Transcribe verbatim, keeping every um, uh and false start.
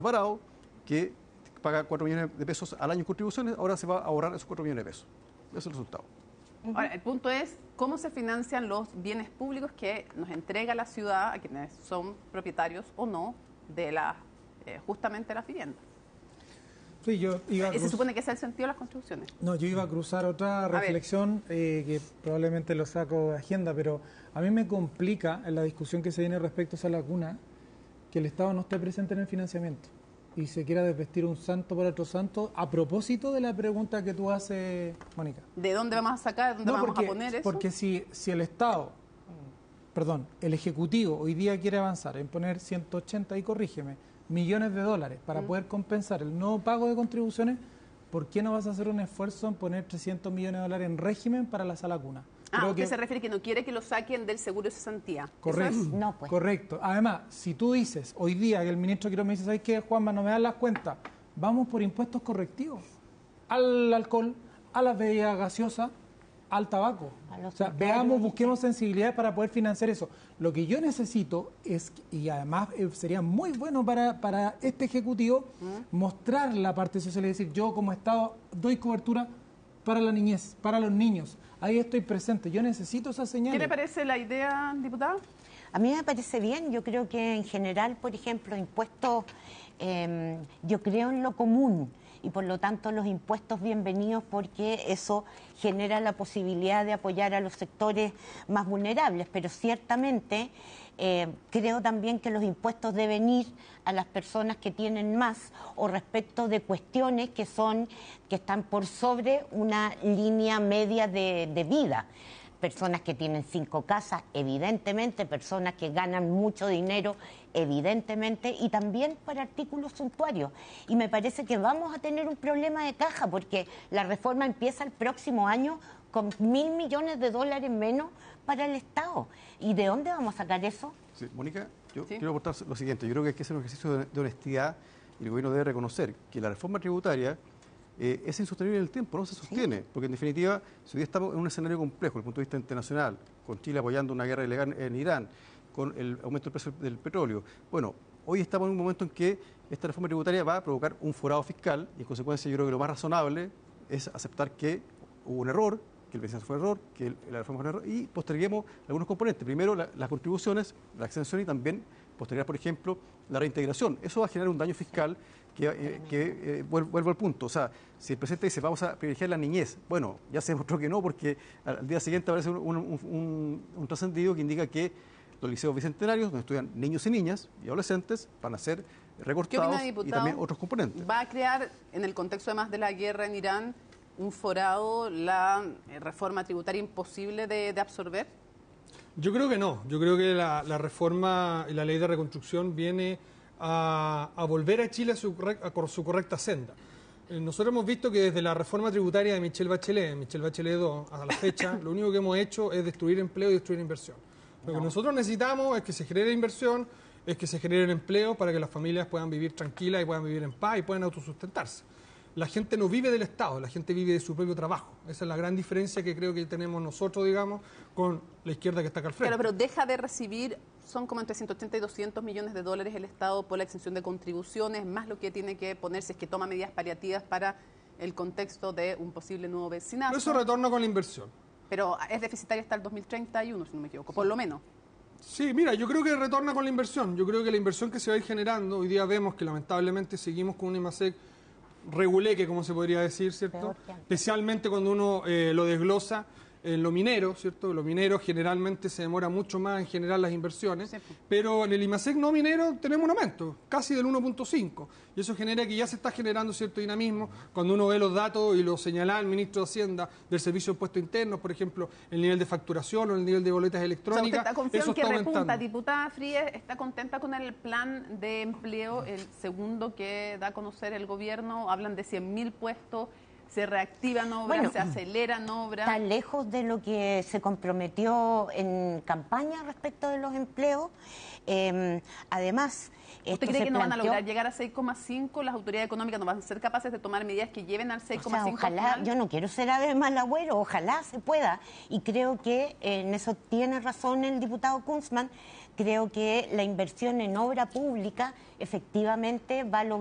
Alvarado, que paga cuatro millones de pesos al año en contribuciones, ahora se va a ahorrar esos cuatro millones de pesos. Ese es el resultado. Ahora, el punto es cómo se financian los bienes públicos que nos entrega la ciudad a quienes son propietarios o no de la, eh, justamente las viviendas. Sí, yo iba a ¿Se supone que ese es el sentido de las contribuciones? No, yo iba a cruzar otra reflexión eh, que probablemente lo saco de agenda, pero a mí me complica en la discusión que se viene respecto a esa laguna que el Estado no esté presente en el financiamiento y se quiera desvestir un santo por otro santo a propósito de la pregunta que tú haces, Mónica. ¿De dónde vamos a sacar, dónde no, vamos porque, a poner eso? Porque si, si el Estado, perdón, el Ejecutivo hoy día quiere avanzar en poner ciento ochenta, y corrígeme, millones de dólares para mm. poder compensar el no pago de contribuciones, ¿por qué no vas a hacer un esfuerzo en poner trescientos millones de dólares en régimen para la sala cuna? Ah, ¿usted que... se refiere que no quiere que lo saquen del seguro de cesantía? Correcto, es? no, pues. correcto. Además, si tú dices hoy día que el ministro Quiroz me dice, ¿sabes qué, Juanma, no me dan las cuentas? Vamos por impuestos correctivos al alcohol, a las bebidas gaseosas, al tabaco. O sea, veamos, busquemos sensibilidades para poder financiar eso. Lo que yo necesito es, y además sería muy bueno para, para este Ejecutivo, ¿Mm? mostrar la parte social, es decir, yo como Estado doy cobertura para la niñez, para los niños. Ahí estoy presente. Yo necesito esa señal. ¿Qué le parece la idea, diputada? A mí me parece bien. Yo creo que en general, por ejemplo, impuestos, eh, yo creo en lo común. Y por lo tanto los impuestos bienvenidos porque eso genera la posibilidad de apoyar a los sectores más vulnerables, pero ciertamente eh, creo también que los impuestos deben ir a las personas que tienen más o respecto de cuestiones que son que están por sobre una línea media de, de vida. Personas que tienen cinco casas, evidentemente, personas que ganan mucho dinero, evidentemente, y también para artículos suntuarios. Y me parece que vamos a tener un problema de caja, porque la reforma empieza el próximo año con mil millones de dólares menos para el Estado. ¿Y de dónde vamos a sacar eso? Sí, Mónica, yo ¿Sí? quiero aportar lo siguiente. Yo creo que hay que hacer un ejercicio de, de honestidad y el gobierno debe reconocer que la reforma tributaria Eh, es insostenible en el tiempo, no se sostiene, sí. porque en definitiva, si hoy estamos en un escenario complejo desde el punto de vista internacional, con Chile apoyando una guerra ilegal en Irán, con el aumento del precio del petróleo, bueno, hoy estamos en un momento en que esta reforma tributaria va a provocar un forado fiscal y en consecuencia yo creo que lo más razonable es aceptar que hubo un error, que el beneficio fue un error, que el, la reforma fue un error y posterguemos algunos componentes. Primero, la, las contribuciones, la exención y también postergar, por ejemplo, la reintegración. Eso va a generar un daño fiscal que, eh, que eh, vuelvo, vuelvo al punto. O sea, si el presidente dice vamos a privilegiar la niñez, bueno, ya se demostró que no, porque al día siguiente aparece un, un, un, un trascendido que indica que los liceos bicentenarios, donde estudian niños y niñas y adolescentes, van a ser recortados. ¿Qué opina, y también otros componentes. ¿Va a crear, en el contexto además de la guerra en Irán, un forado, la reforma tributaria imposible de, de absorber? Yo creo que no. Yo creo que la, la reforma y la ley de reconstrucción viene a, a volver a Chile a su, a su correcta senda. Eh, nosotros hemos visto que desde la reforma tributaria de Michelle Bachelet, Michelle Bachelet dos, hasta la fecha, lo único que hemos hecho es destruir empleo y destruir inversión. Lo no. que nosotros necesitamos es que se genere inversión, es que se genere empleo para que las familias puedan vivir tranquilas y puedan vivir en paz y puedan autosustentarse. La gente no vive del Estado, la gente vive de su propio trabajo. Esa es la gran diferencia que creo que tenemos nosotros, digamos, con la izquierda que está acá al frente. Claro, pero deja de recibir, son como entre ciento ochenta y doscientos millones de dólares el Estado por la exención de contribuciones, más lo que tiene que poner si es que toma medidas paliativas para el contexto de un posible nuevo vecinazo. Pero eso retorna con la inversión. Pero es deficitario hasta el dos mil treinta y uno, si no me equivoco, por lo menos. Sí, mira, yo creo que retorna con la inversión. Yo creo que la inversión que se va a ir generando, hoy día vemos que lamentablemente seguimos con un IMASEC reguleque, como se podría decir, ¿cierto? Especialmente cuando uno eh, lo desglosa en lo minero, ¿cierto? Lo minero generalmente se demora mucho más en generar las inversiones, sí. pero en el IMASEC no minero tenemos un aumento, casi del uno punto cinco, y eso genera que ya se está generando cierto dinamismo. Cuando uno ve los datos y lo señala el ministro de Hacienda del Servicio de Impuestos Internos, por ejemplo, el nivel de facturación o el nivel de boletas electrónicas, o sea, ¿usted está eso que está repunta, aumentando. diputada Fríes, está contenta con el plan de empleo, el segundo que da a conocer el gobierno? Hablan de cien mil puestos. ¿Se reactivan obras, bueno, se aceleran obras? Está lejos de lo que se comprometió en campaña respecto de los empleos. Eh, además, ¿usted cree que no planteó... van a lograr llegar a seis coma cinco? ¿Las autoridades económicas no van a ser capaces de tomar medidas que lleven al seis coma cinco? O sea, ojalá, yo no quiero ser ave mal agüero, ojalá se pueda. Y creo que en eso tiene razón el diputado Kunzman, creo que la inversión en obra pública efectivamente va a lograr